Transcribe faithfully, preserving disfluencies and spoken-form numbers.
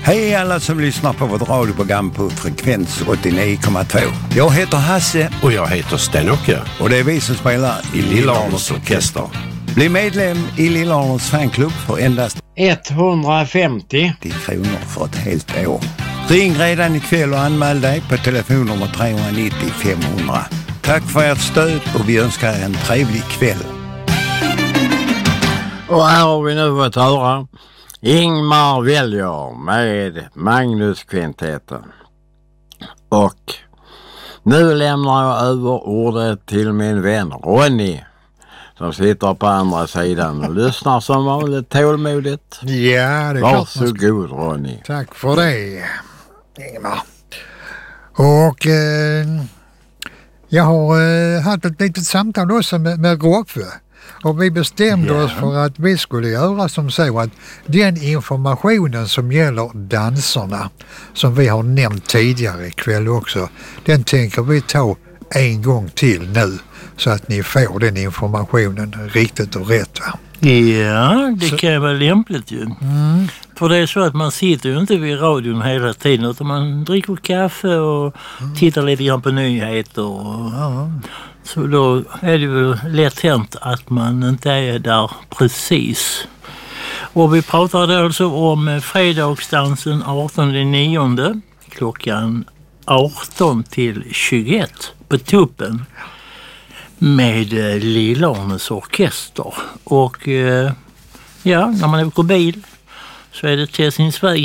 Hej alla som lyssnar på vårt radioprogram på frekvens åttionio komma två. Jag heter Hasse. Och jag heter Sten-Åke. Och det är vi som spelar i Lillarnes orkester. Bli medlem i Lillarnes fanklubb för endast etthundrafemtio kronor för ett helt år. Ring redan ikväll och anmäl dig på telefonnummer tre nio noll fem hundra. Tack för ert stöd och vi önskar er en trevlig kväll. Och här har vi nu fått höra Ingmar väljer med Magnus-kvintetten. Och nu lämnar jag över ordet till min vän Ronny som sitter på andra sidan och lyssnar som vanligt tålmodigt. Ja, det är Varsågod Ronny. Tack för det, Ingmar. Och eh, jag har eh, haft ett litet samtal också med, med Råkvö. Och vi bestämde yeah. oss för att vi skulle göra som så att den informationen som gäller danserna, som vi har nämnt tidigare ikväll också, den tänker vi ta en gång till nu så att ni får den informationen riktigt och rätt, va? Ja, det så. Kan vara lämpligt ju. Mm. För det är så att man sitter ju inte vid radion hela tiden utan man dricker kaffe och mm. tittar lite grann på nyheter. Och, ja. Så då är det väl lätt hänt att man inte är där precis. Och vi pratade alltså om fredagsdansen artonde nionde klockan arton till tjugoett på Tuppen med Lillarnes orkester. Och ja, när man åker bil så är det till sin svit